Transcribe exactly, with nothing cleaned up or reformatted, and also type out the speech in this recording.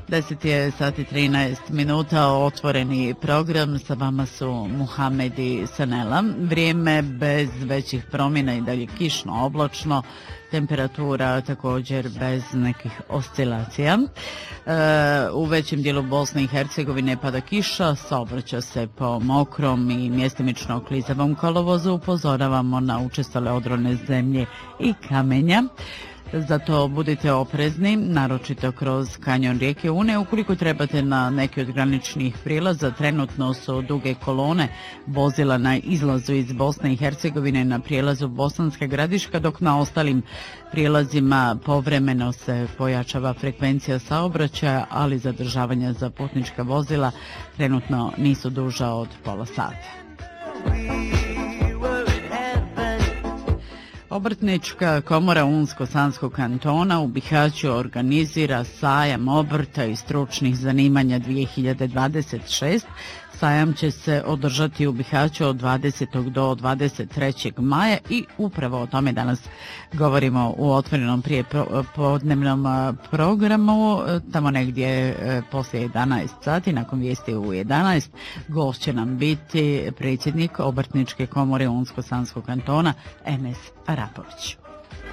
deset je sati trinaest minuta, otvoreni program, sa vama su Muhamed i Sanela. Vrijeme bez većih promjena i dalje kišno, oblačno, temperatura također bez nekih oscilacija. E, u većem dijelu Bosne i Hercegovine pada kiša, saobraća se po mokrom i mjestimično klizavom kolovozu, upozoravamo na učestale odrone zemlje i kamenja. Zato budite oprezni, naročito kroz kanjon rijeke Une. Ukoliko trebate na neki od graničnih prilaza, trenutno su duge kolone vozila na izlazu iz Bosne i Hercegovine na prijelazu Bosanska Gradiška, dok na ostalim prijelazima povremeno se pojačava frekvencija saobraćaja, ali zadržavanja za putnička vozila trenutno nisu duža od pola sata. Obrtnička komora Unsko-Sanskog kantona u Bihaću organizira sajam obrta i stručnih zanimanja dvije hiljade dvadeset šest. Sajam će se održati u Bihaću od dvadesetog do dvadeset trećeg maja i upravo o tome danas govorimo u otvorenom prijepodnevnom programu. Tamo negdje poslije jedanaest sati, nakon vijesti u jedanaest, gost će nam biti predsjednik Obrtničke komore Unsko-Sanskog kantona Enes Arapović.